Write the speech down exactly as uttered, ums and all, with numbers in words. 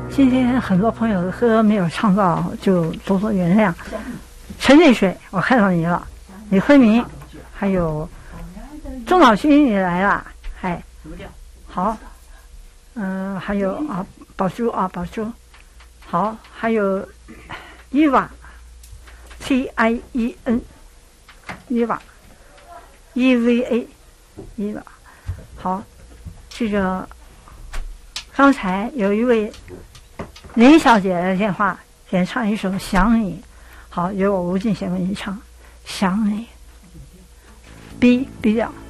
今天很多朋友的歌没有唱到，就多多原谅。陈瑞水，我看到你了，李慧明，还有钟老君也来了，嗨，好，嗯、呃，还有啊，宝珠啊，宝珠，好，还有伊娃 ，T I E N， 伊娃 ，E V A， 伊娃，好，这个刚才有一位林小姐的电话，点唱一首《想你》，好，由我吴俊贤为你唱《想你》，B 比较。